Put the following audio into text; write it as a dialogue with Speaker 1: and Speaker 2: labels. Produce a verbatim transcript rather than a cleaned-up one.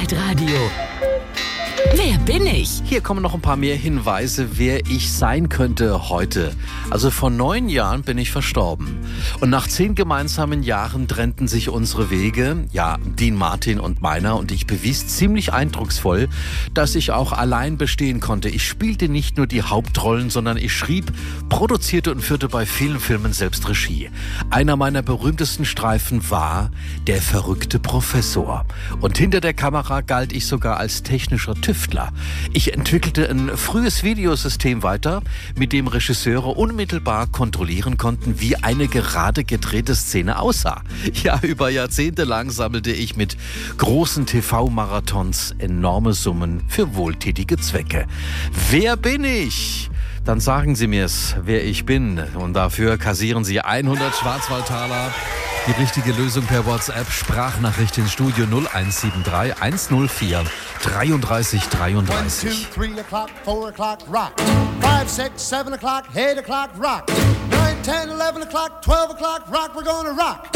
Speaker 1: Hitradio. Wer bin ich?
Speaker 2: Hier kommen noch ein paar mehr Hinweise, wer ich sein könnte heute. Also vor neun Jahren bin ich verstorben. Und nach zehn gemeinsamen Jahren trennten sich unsere Wege. Ja, Dean Martin und meiner. Und ich bewies ziemlich eindrucksvoll, dass ich auch allein bestehen konnte. Ich spielte nicht nur die Hauptrollen, sondern ich schrieb, produzierte und führte bei vielen Filmen selbst Regie. Einer meiner berühmtesten Streifen war Der verrückte Professor. Und hinter der Kamera galt ich sogar als technischer Tüftler. Ich entwickelte ein frühes Videosystem weiter, mit dem Regisseure unmittelbar kontrollieren konnten, wie eine gerade gedrehte Szene aussah. Ja, über Jahrzehnte lang sammelte ich mit großen T V-Marathons enorme Summen für wohltätige Zwecke. Wer bin ich? Dann sagen Sie mir's, wer ich bin. Und dafür kassieren Sie hundert Schwarzwaldtaler. Die richtige Lösung per WhatsApp, Sprachnachricht ins Studio null eins sieben drei eins null vier dreiunddreißig dreiunddreißig.
Speaker 3: one, two, three o'clock, four o'clock, rock. five, six, seven o'clock, eight o'clock, rock. nine, ten, eleven o'clock, twelve o'clock, rock. We're gonna rock.